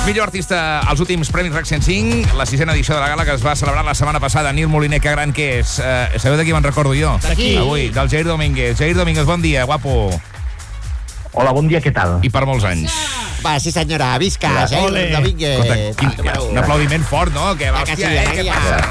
Millor artista als últims Premis RAC 105, la 6ª edició de la gala que es va celebrar la setmana passada. Nil Moliner, que gran que és. Sabeu de qui me'n recordo jo? D'aquí. Avui, del Jair Domínguez. Jair Domínguez, bon dia, guapo. Hola, bon dia, què tal? I per molts anys. Va, sí senyora, visca, Jair Domínguez. Escolta, un aplaudiment fort, no? Que, hòstia, què passa?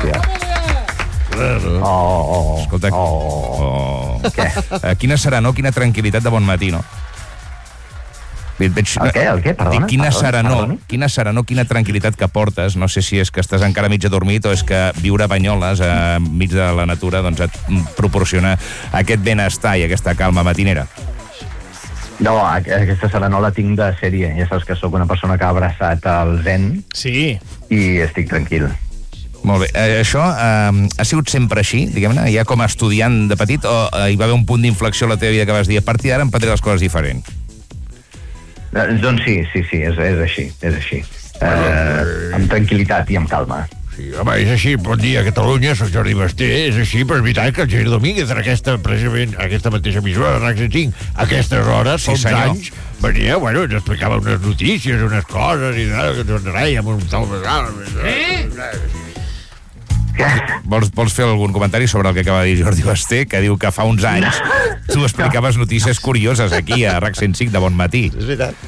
Escolta, Què? quina serenor, quina tranquil·litat de bon matí, no? El què? Perdona? Quina serenor, quina tranquil·litat que portes. No sé si és que estàs encara mig adormit o és que viure a Banyoles, enmig de la natura, doncs et proporciona aquest benestar i aquesta calma matinera. No, aquesta serenor la tinc de sèrie. Ja saps que sóc una persona que ha abraçat el zen. Sí. I estic tranquil. Molt bé. Això ha sigut sempre així, diguem-ne, ja com a estudiant de petit, o hi va haver un punt d'inflexió a la teva vida que vas dir, a partir d'ara em prendré les coses diferents? Doncs sí, és així. Amb tranquil·litat i amb calma. Sí, home, és així. Bon dia, Catalunya, soc Jordi Basté. És així, però és veritat que el Jair Domínguez, precisament aquesta mateixa emissora de RAC 105, a aquestes hores, fa uns anys, venia, bueno, ens explicava unes notícies, unes coses, i que ens rèiem un tal... Vols fer algun comentari sobre el que acaba de dir Jordi Basté, que diu que fa uns anys tu explicaves notícies curioses aquí a RAC 105 de bon matí? És veritat.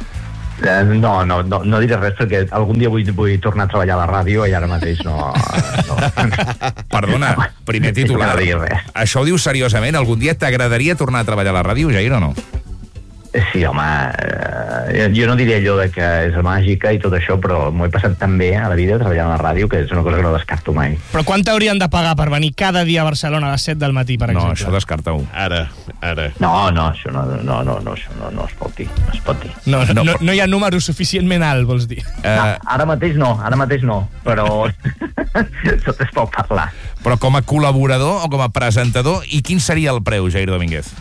No diré res perquè algun dia vull tornar a treballar a la ràdio i ara mateix no. Perdona, primer titular. Això ho dius seriosament? Algun dia t'agradaria tornar a treballar a la ràdio, Jair, o no? Sí, home, jo no diria allò de que és màgica i tot això, però m'ho he passat tan bé a la vida treballant a la ràdio que és una cosa que no descarto mai. Però quant t'haurien de pagar per venir cada dia a Barcelona a les 7 del matí, per exemple? No, això descarta-ho. Ara. No, això no es pot dir. No hi ha número suficientment alt, vols dir? Ara mateix no, però tot es pot parlar. Però com a col·laborador o com a presentador, i quin seria el preu, Jair Domínguez?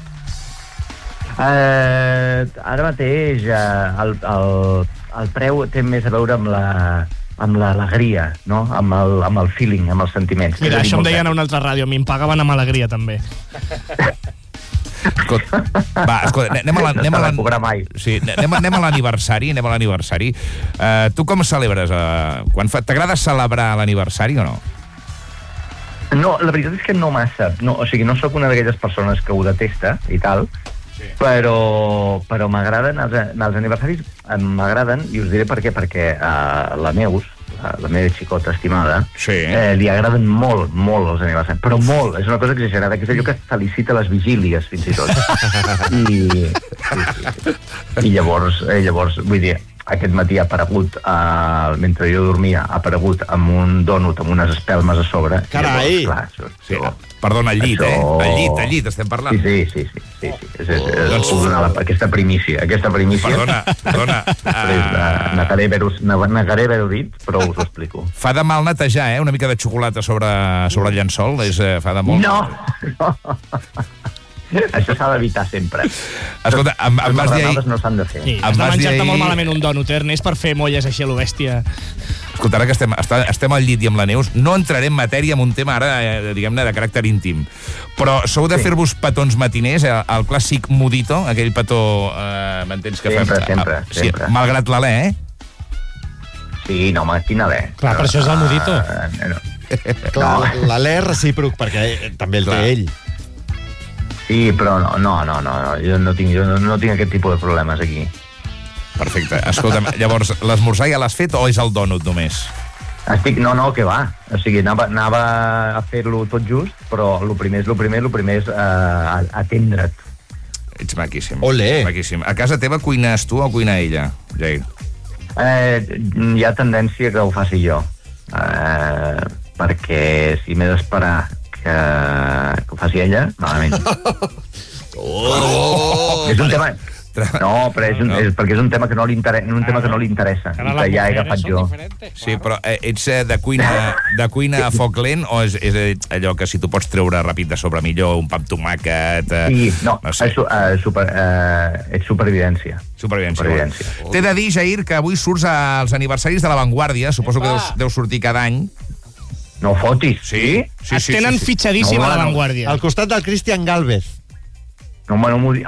Ara mateix el preu té més a veure amb l'alegria, no? Amb el feeling, amb els sentiments. Mira, això em deien a una altra ràdio, a mi em pagaven amb alegria també. Escolta, anem a l'aniversari. Tu com celebres? T'agrada celebrar l'aniversari o no? No, la veritat és que no massa. No sóc una d'aquelles persones que ho detesta i tal, però m'agraden els aniversaris, m'agraden, i us diré per què, perquè la Neus, la meva xicota estimada, li agraden molt els aniversaris, però molt, és una cosa exagerada, que és allò que es felicita les vigílies, fins i tot. I llavors, vull dir, aquest matí ha aparegut, mentre jo dormia, ha aparegut amb un dònut amb unes espelmes a sobre. Carai! Perdona, al llit, al llit estem parlant. Sí. Puc donar aquesta primícia. Perdona. Negaré haver-ho dit, però us ho explico. Fa de mal netejar, una mica de xocolata sobre el llençol, fa de molt... No! Això s'ha d'evitar sempre. Escolta, em vas dir ahir... no s'han de fer. Sí, has de menjar-te molt malament un dònut, Ernest, per fer molles així a lo bèstia. Escolta, ara que estem al llit i amb la Neus, no entraré en matèria amb un tema ara, diguem-ne, de caràcter íntim. Però sou de fer-vos petons matiners, el clàssic mudito, aquell petó, m'entens que fem... Sempre. Malgrat l'alè, Sí, no, home, quin alè. Clar, per això és el mudito. Clar, l'alè és recíproc, perquè també el té ell. Sí, però no, jo no tinc aquest tipus de problemes aquí. Perfecte. Escolta'm, llavors, l'esmorzar ja l'has fet o és el dònut només? No, que va. O sigui, anava a fer-lo tot just, però el primer és atendre't. Ets maquíssim. Olé! Maquíssim. A casa teva cuines tu o cuina ella, Jair? Hi ha tendència que ho faci jo. Perquè si m'he d'esperar que ho faci ella, malament. És un tema... No, però és perquè és un tema que no li interessa, i que ja he agafat jo. Sí, però ets de cuina a foc lent o és allò que si tu pots treure ràpid de sobre millor, un pa amb tomàquet... Sí, no sé. És supervivència. T'he de dir, Jair, que avui surts als aniversaris de La Vanguardia, suposo que deus sortir cada any. No fotis. Sí? Et tenen fitxadíssim a La Vanguardia. Al costat del Cristian Galvez. No m'ho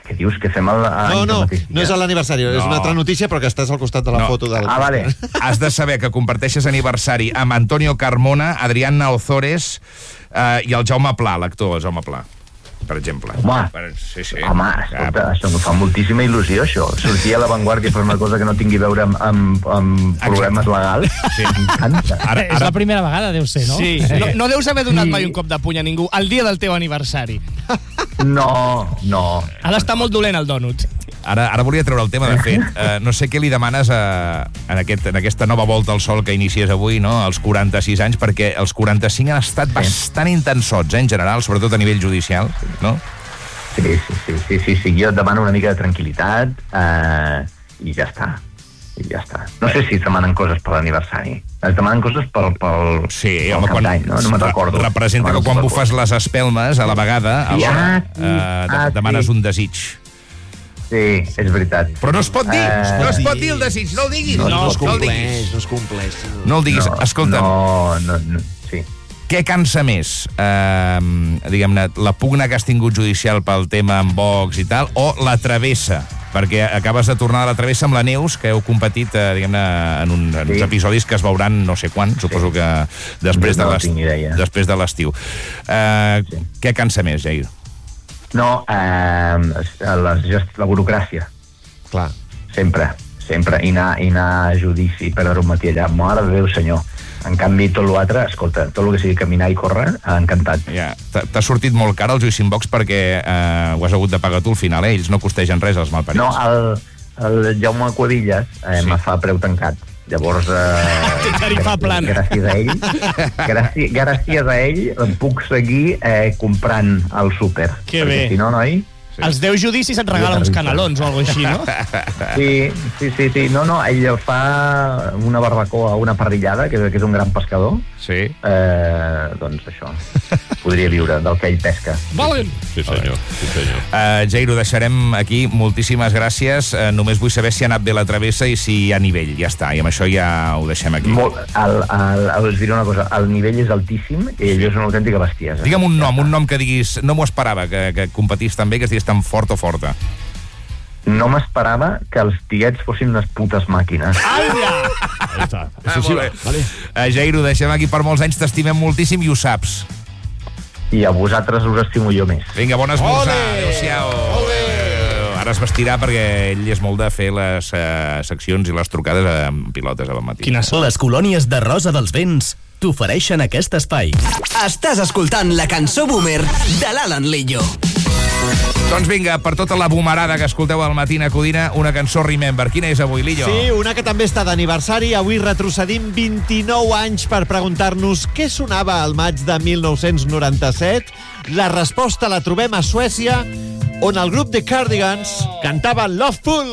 Què dius? Que fem el No és l'aniversari, és una altra notícia, però que estàs al costat de la foto del... Ah, vale. Has de saber que comparteixes aniversari amb Antonio Carmona, Adriana Ozores i el Jaume Pla, l'actor, el Jaume Pla, per exemple. Home, Sí. Home, escolta, això em fa moltíssima il·lusió, això. Sortir a l'avantguàrdia per una cosa que no tingui a veure amb problemes legals. Sí. M'encanta. És la primera vegada, deu ser, no? Sí. No deus haver donat mai un cop de puny a ningú el dia del teu aniversari. No. Ha d'estar molt dolent el dònut. Ara volia treure el tema, de fet. No sé què li demanes en aquesta nova volta al sol que inicies avui, no? Als 46 anys, perquè els 45 han estat bastant intensots, en general, sobretot a nivell judicial, no? Sí. Jo et demano una mica de tranquil·litat i ja està. No sé si es demanen coses per l'aniversari. Es demanen coses pel cap d'any, no? No me'n recordo. Representa que quan bufes les espelmes, a la vegada, demanes un desig. Sí, és veritat. Però no es pot dir, no es pot dir el desig, no el diguis. No es compleix. No el diguis. Escolta'm. No, sí. Què cansa més? Diguem-ne, la pugna que has tingut judicial pel tema amb Vox i tal, o la travessa? Perquè acabes de tornar a la travessa amb la Neus, que heu competit, diguem-ne, en uns episodis que es veuran no sé quan, suposo que després de l'estiu. Què cansa més, Jair? No, la burocràcia. Clar. Sempre. I anar a judici per aromatir allà. Mare de Déu, senyor. En canvi, tot l'altre, escolta, tot el que sigui caminar i córrer, encantat. Ja, t'ha sortit molt car el judici en Vox perquè ho has hagut de pagar tu al final, ells no costegen res, els malparits. No, el Jaume Cuadillas me fa preu tancat. Llavors, tarifa plana. Gràcies a ell em puc seguir comprant al súper. Que bé. Si no, noi... Els 10 judicis et regala uns canelons o alguna cosa així, no? Sí. No, ell fa una barbacoa, una parrillada, que és un gran pescador. Sí. Doncs això. Podria viure del que ell pesca. Valent! Sí, senyor. Jair, ho deixarem aquí. Moltíssimes gràcies. Només vull saber si ha anat bé la travessa i si hi ha nivell. Ja està, i amb això ja ho deixem aquí. Us diré una cosa. El nivell és altíssim i ell és una autèntica bestiesa. Digue'm un nom que diguis... No m'ho esperava, que competís tan bé, que estigués tan fort o forta. No m'esperava que els tiets fossin unes putes màquines. Ahí està. Això sí, vale. Jair, ho deixem aquí per molts anys. T'estimem moltíssim i ho saps. I a vosaltres us estimo jo més. Vinga, bon esmorzar. Adéu-siau. Ara es vestirà perquè ell és molt de fer les seccions i les trucades amb pilotes al matí. Les colònies de Rosa dels Vents t'ofereixen aquest espai. Estàs escoltant la cançó Boomer de l'Alan Lillo. Doncs vinga, per tota la boomerada que escolteu al Matina Codina, una cançó Remember. Quina és avui, Lillo? Sí, una que també està d'aniversari. Avui retrocedim 29 anys per preguntar-nos què sonava al maig de 1997. La resposta la trobem a Suècia, on el grup de Cardigans cantava Loveful.